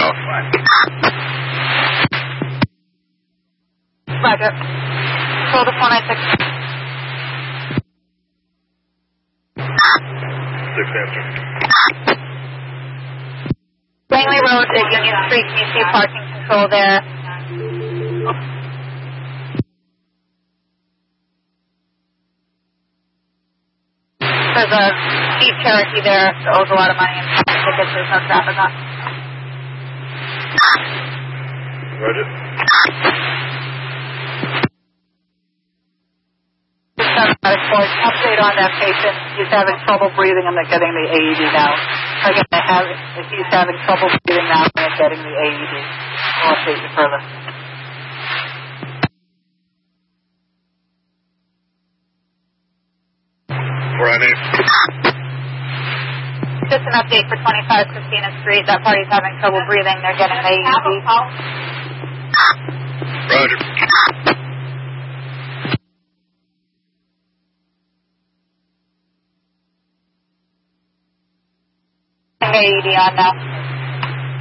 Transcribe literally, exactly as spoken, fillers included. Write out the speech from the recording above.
now. Roger. Control to four nine six. Six answer. Langley Road at Union Street, can you see parking control there? There's a Jeep Cherokee there that owes a lot of money and tickets. There's no traffic on. Roger. Update on that patient. He's having trouble breathing and they're getting the A E D now. Again, they have, if he's having trouble breathing now and they're getting the A E D. I'll update you further. Four on eight. Just an update for twenty-five Christina Street. That party's having trouble breathing. They're getting the A E D. Roger. A E D on now.